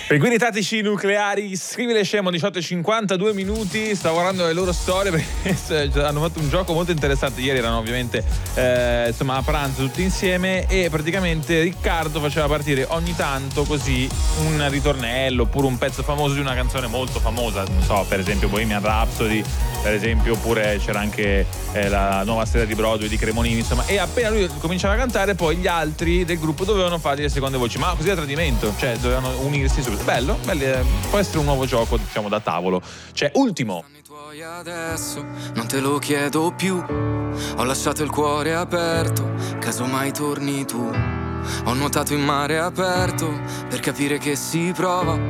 Pinguini tattici nucleari, scrivile scemo 18:52 minuti. Stavo guardando le loro storie perché hanno fatto un gioco molto interessante. Ieri erano ovviamente insomma a pranzo tutti insieme e praticamente Riccardo faceva partire ogni tanto così un ritornello oppure un pezzo famoso di una canzone molto famosa, non so, per esempio Bohemian Rhapsody, per esempio, oppure c'era anche la nuova serie di Broadway di Cremonini, insomma, e appena lui cominciava a cantare poi gli altri del gruppo dovevano fare le seconde voci, ma così a tradimento, cioè dovevano unirsi subito. Bello, può essere un nuovo gioco, diciamo, da tavolo. Cioè, ultimo. Adesso non te lo chiedo più, ho lasciato il cuore aperto, casomai torni tu. Ho nuotato in mare aperto per capire che si prova